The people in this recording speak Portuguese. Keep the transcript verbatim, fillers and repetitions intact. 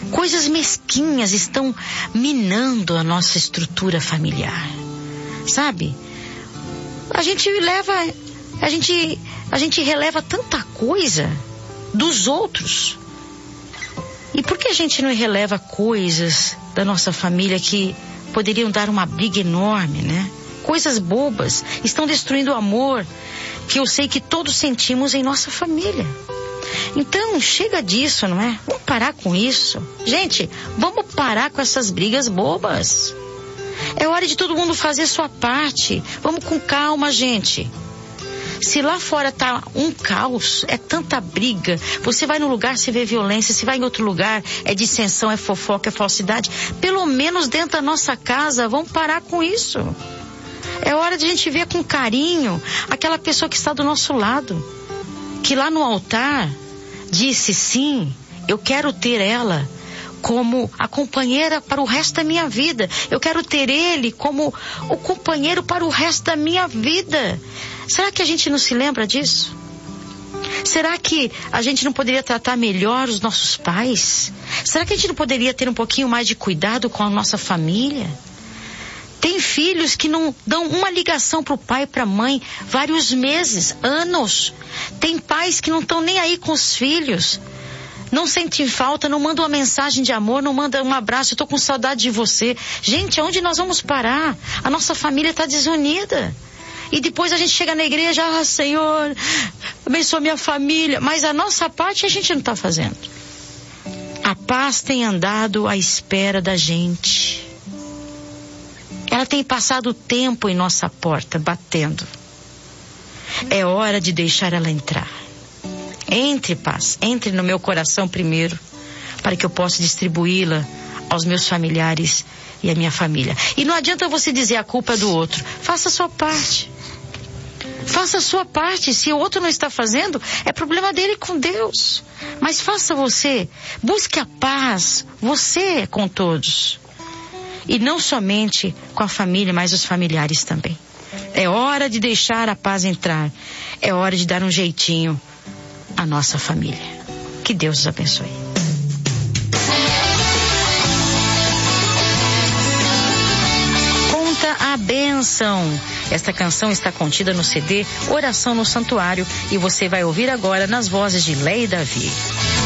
Coisas mesquinhas estão minando a nossa estrutura familiar. Sabe? A gente leva, a gente, a gente releva tanta coisa dos outros. E por que a gente não releva coisas da nossa família que poderiam dar uma briga enorme, né? Coisas bobas, estão destruindo o amor que eu sei que todos sentimos em nossa família. Então, chega disso, não é? Vamos parar com isso. Gente, vamos parar com essas brigas bobas. É hora de todo mundo fazer sua parte. Vamos com calma, gente. Se lá fora tá um caos, é tanta briga, você vai num lugar, você vê violência, se vai em outro lugar, é dissensão, é fofoca, é falsidade. Pelo menos dentro da nossa casa, vamos parar com isso. É hora de a gente ver com carinho aquela pessoa que está do nosso lado, que lá no altar disse sim, eu quero ter ela como a companheira para o resto da minha vida. Eu quero ter ele como o companheiro para o resto da minha vida. Será que a gente não se lembra disso? Será que a gente não poderia tratar melhor os nossos pais? Será que a gente não poderia ter um pouquinho mais de cuidado com a nossa família? Tem filhos que não dão uma ligação para o pai e para a mãe vários meses, anos. Tem pais que não estão nem aí com os filhos. Não sentem falta, não mandam uma mensagem de amor, não mandam um abraço, eu estou com saudade de você. Gente, aonde nós vamos parar? A nossa família está desunida. E depois a gente chega na igreja, ah, Senhor, abençoa minha família. Mas a nossa parte a gente não está fazendo. A paz tem andado à espera da gente. Ela tem passado o tempo em nossa porta, batendo. É hora de deixar ela entrar. Entre, paz, entre no meu coração primeiro, para que eu possa distribuí-la aos meus familiares e à minha família. E não adianta você dizer a culpa é do outro. Faça a sua parte. Faça a sua parte. Se o outro não está fazendo, é problema dele com Deus. Mas faça você. Busque a paz. Você com todos. E não somente com a família, mas os familiares também. É hora de deixar a paz entrar. É hora de dar um jeitinho à nossa família. Que Deus os abençoe. Conta a bênção. Esta canção está contida no C D Oração no Santuário e você vai ouvir agora nas vozes de Lé e Davi.